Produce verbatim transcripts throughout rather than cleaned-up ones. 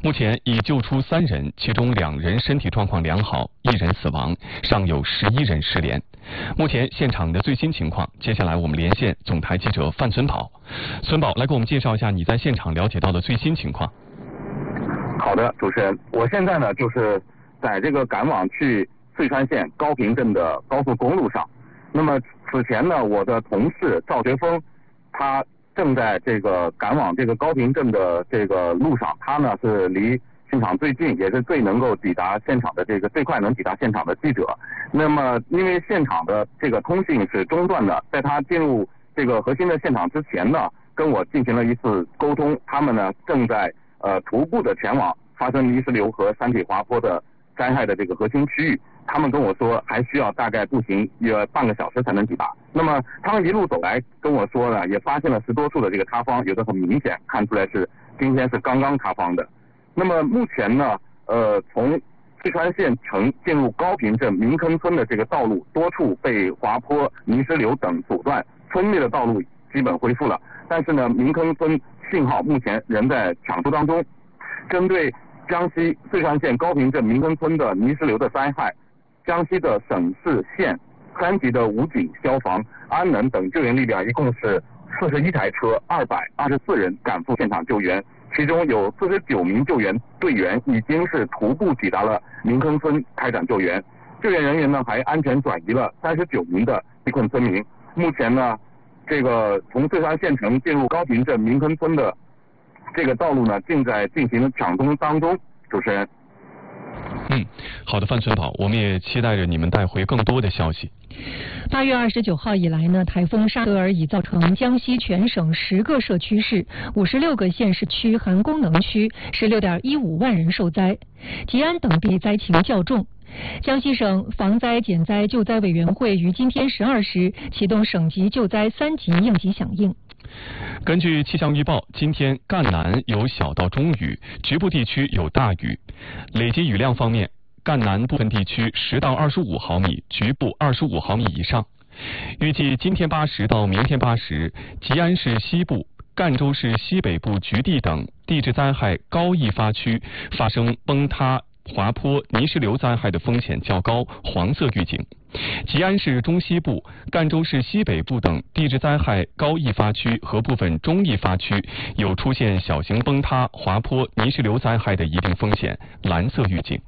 目前已救出三人，其中两人身体状况良好，一人死亡，尚有十一人失联。目前现场的最新情况，接下来我们连线总台记者范存宝。存宝，来给我们介绍一下你在现场了解到的最新情况。 好的，主持人，我现在呢就是在这个赶往去遂川县高平镇的高速公路上。那么此前呢，我的同事赵学峰，他正在这个赶往这个高平镇的这个路上，他呢是离现场最近，也是最能够抵达现场的这个最快能抵达现场的记者。那么因为现场的这个通信是中断的，在他进入这个核心的现场之前呢，跟我进行了一次沟通，他们呢正在呃徒步的前往发生泥石流和山体滑坡的灾害的这个核心区域。他们跟我说还需要大概步行约半个小时才能抵达。那么他们一路走来跟我说呢，也发现了十多处的这个塌方，有的很明显看出来是今天是刚刚塌方的。那么目前呢，呃，从遂川县城进入高平镇民坑村的这个道路，多处被滑坡、泥石流等阻断，村内的道路基本恢复了。但是呢，民坑村信号目前仍在抢修当中。针对江西遂川县高平镇民坑村的泥石流的灾害，江西的省市县三级的武警、消防、安能等救援力量一共是四十一台车、二百二十四人赶赴现场救援。其中有四十九名救援队员已经是徒步抵达了民坑村开展救援，救援人员呢还安全转移了三十九名的被困村民。目前呢，这个从遂川县城进入高平镇民坑村的这个道路呢，正在进行抢通当中。主持人。 嗯，好的，范存宝，我们也期待着你们带回更多的消息。 八月二十九号以来呢，台风沙德尔已造成江西全省十个社区市、五十六个县市区含功能区十六点一五万人受灾，吉安等地灾情较重。江西省防灾减灾救灾委员会于今天十二时启动省级救灾三级应急响应。 根据气象预报，今天赣南有小到中雨，局部地区有大雨。累计雨量方面，赣南部分地区十到二十五毫米，局部二十五毫米以上。预计今天八时到明天八时，吉安市西部、赣州市西北部局地等地质灾害高易发区发生崩塌、滑坡、泥石流灾害的风险较高，黄色预警。吉安市中西部、赣州市西北部等地质灾害高易发区和部分中易发区有出现小型崩塌、滑坡、泥石流灾害的一定风险，蓝色预警。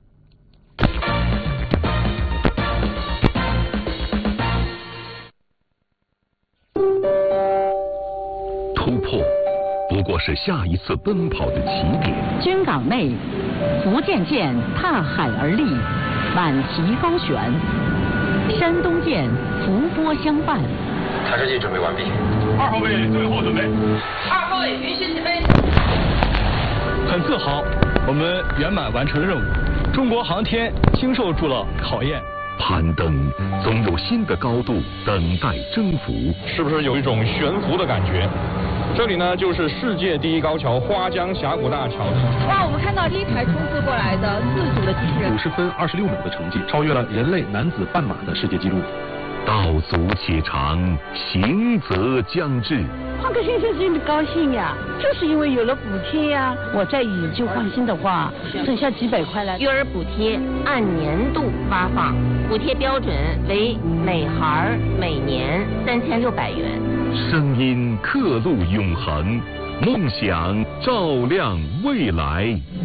突破不过是下一次奔跑的起点。 军港内，福建舰踏海而立，满旗高悬；山东舰伏波相伴。 抬车机准备完毕。 二号位最后准备。 二号位允许起飞。 很自豪，我们圆满完成任务。中国航天经受住了考验。 攀登总有新的高度等待征服， 是不是有一种悬浮的感觉？这里呢，就是世界第一高桥花江峡谷大桥。 哇，我们看到第一台冲刺过来的自主的机器人， 五十分二十六秒的成绩，超越了人类男子半马的世界纪录。 道阻且长，行则将至。 换个先生心里高兴呀，就是因为有了补贴呀。我再以旧换新的话，省下几百块来。 育儿补贴按年度发放，补贴标准为每孩每年三千六百元。 声音刻录永恒，梦想照亮未来。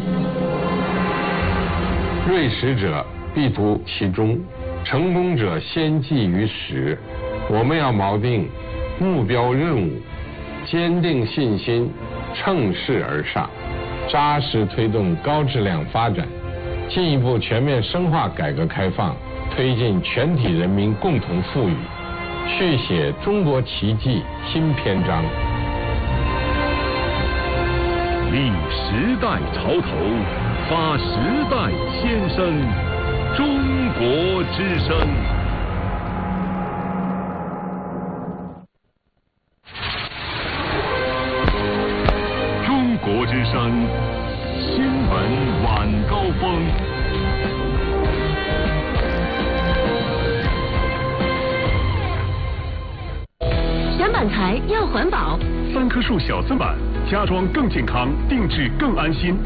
锐实者必图其中，成功者先记于始。我们要锚定目标任务，坚定信心，乘势而上，扎实推动高质量发展，进一步全面深化改革开放，推进全体人民共同富裕，续写中国奇迹新篇章。 立时代潮头，发时代先声，中国之声。中国之声新闻晚高峰。 选板材要环保， 三棵树小资板，家装更健康，定制更安心。